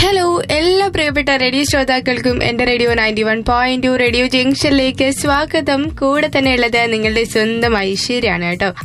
Hello, എല്ലാ പ്രിയപ്പെട്ട radio ശ്രോതാക്കൾക്കും എന്റെ റേഡിയോ 91.2 റേഡിയോ ജംഗ്ഷനിലേക്ക് സ്വാഗതം. കൂടെ തന്നെ ഉള്ളത് നിങ്ങളുടെ സ്വന്തം ഐശ്വര്യാണ് കേട്ടോ.